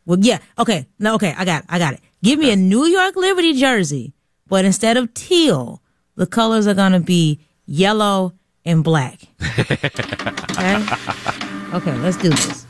Well, yeah. Okay. No, okay. I got it. Give me a New York Liberty jersey, but instead of teal, the colors are going to be yellow and black. Okay? Okay, let's do this.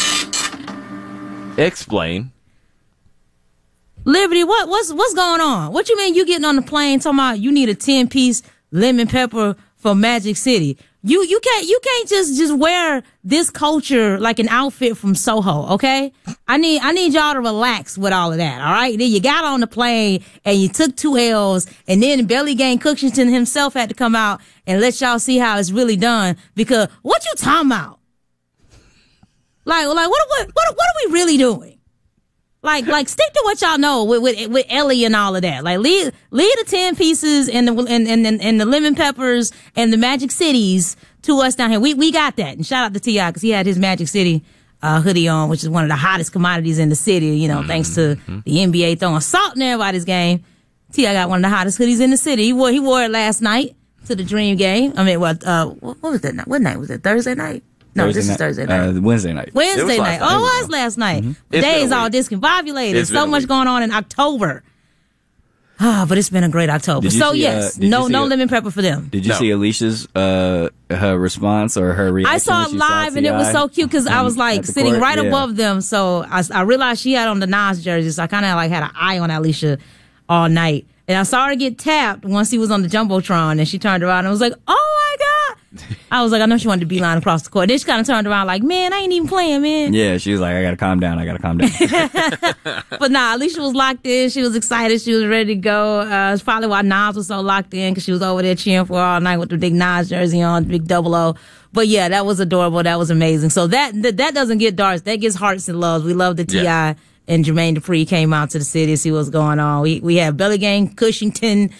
Explain. Liberty, what's going on? What you mean you getting on the plane talking about you need a 10-piece lemon pepper for Magic City? You can't just wear this culture like an outfit from Soho, okay? I need y'all to relax with all of that, all right? Then you got on the plane and you took 2 L's, and then Belly Gang Cookington himself had to come out and let y'all see how it's really done, because what you talking about? Like what are we really doing? Like stick to what y'all know with Ellie and all of that. Like leave the 10 pieces and the lemon peppers and the Magic Cities to us down here. We got that. And shout out to T.I. because he had his Magic City hoodie on, which is one of the hottest commodities in the city, you know, thanks to the NBA throwing salt in everybody's game. T.I. got one of the hottest hoodies in the city. He wore it last night to the Dream game. I mean, what was that night? What night was it? Thursday night? No, this is Thursday night. Wednesday night. Wednesday night. Oh, it was last night. The day is all discombobulated. So much going on in October. But it's been a great October. So yes, no lemon pepper for them. Did you see Alicia's her response or her reaction? I saw it live and it was so cute because I was like sitting right above them. So I realized she had on the Nas jersey. So I kind of like had an eye on Alicia all night. And I saw her get tapped once he was on the Jumbotron, and she turned around and was like, "Oh my God." I was like, I know she wanted to beeline across the court. Then she kind of turned around like, man, I ain't even playing, man. Yeah, she was like, I gotta calm down. But nah, Alicia was locked in. She was excited. She was ready to go. It's probably why Nas was so locked in, because she was over there cheering for her all night with the big Nas jersey on, big 00. But yeah, that was adorable. That was amazing. So that doesn't get darts. That gets hearts and loves. We love the T.I. and Jermaine Dupri came out to the city to see what's going on. We have Belly Gang, Cushington,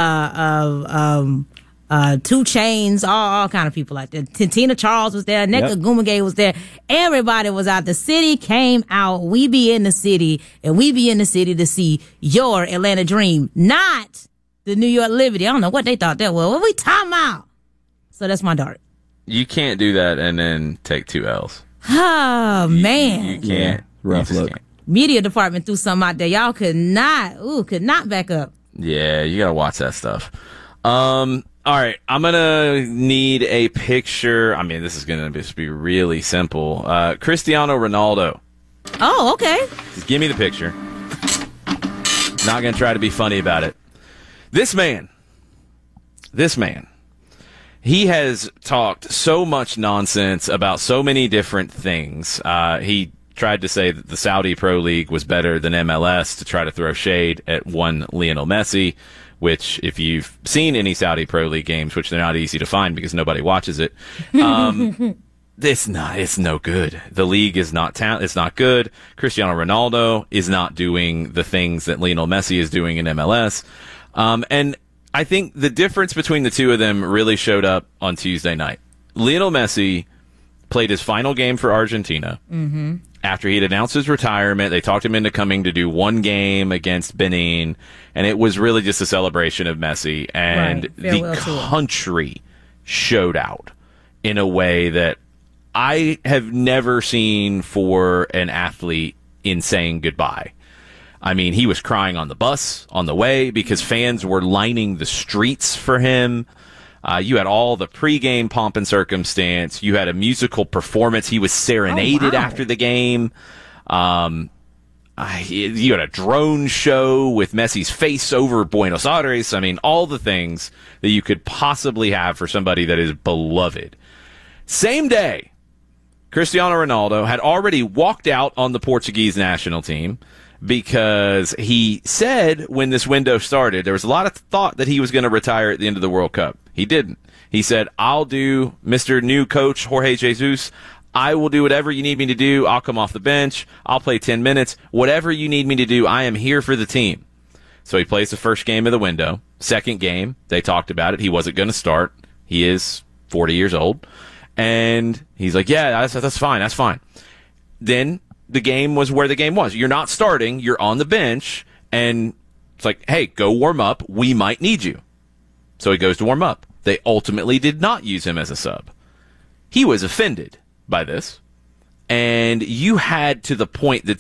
2 Chainz, all kind of people like that. Tina Charles was there. Nneka Ogwumike was there. Everybody was out. The city came out. We be in the city, and we be in the city to see your Atlanta Dream, not the New York Liberty. I don't know what they thought that was. What we talking about? So that's my dart. You can't do that and then take 2 L's. Oh, man. You can't. Rough look. Can't. Media department threw something out there. Y'all could not back up. Yeah, you gotta watch that stuff. All right, I'm going to need a picture. I mean, this is going to just be really simple. Cristiano Ronaldo. Oh, okay. Just give me the picture. Not going to try to be funny about it. This man, he has talked so much nonsense about so many different things. He tried to say that the Saudi Pro League was better than MLS to try to throw shade at one Lionel Messi, which, if you've seen any Saudi Pro League games, which they're not easy to find because nobody watches it, it's no good. The league is not it's not good. Cristiano Ronaldo is not doing the things that Lionel Messi is doing in MLS. And I think the difference between the two of them really showed up on Tuesday night. Lionel Messi played his final game for Argentina. Mm-hmm. After he had announced his retirement, they talked him into coming to do one game against Benin, and it was really just a celebration of Messi. And the country showed out in a way that I have never seen for an athlete in saying goodbye. I mean, he was crying on the bus on the way because fans were lining the streets for him. You had all the pregame pomp and circumstance. You had a musical performance. He was serenaded after the game. You had a drone show with Messi's face over Buenos Aires. I mean, all the things that you could possibly have for somebody that is beloved. Same day, Cristiano Ronaldo had already walked out on the Portuguese national team because he said when this window started, there was a lot of thought that he was going to retire at the end of the World Cup. He didn't. He said, I'll do, Mr. New Coach Jorge Jesus, I will do whatever you need me to do. I'll come off the bench. I'll play 10 minutes. Whatever you need me to do, I am here for the team. So he plays the first game of the window. Second game, they talked about it. He wasn't going to start. He is 40 years old. And he's like, yeah, that's fine. That's fine. Then the game was where the game was. You're not starting. You're on the bench. And it's like, hey, go warm up. We might need you. So he goes to warm up. They ultimately did not use him as a sub. He was offended by this. And you had to the point that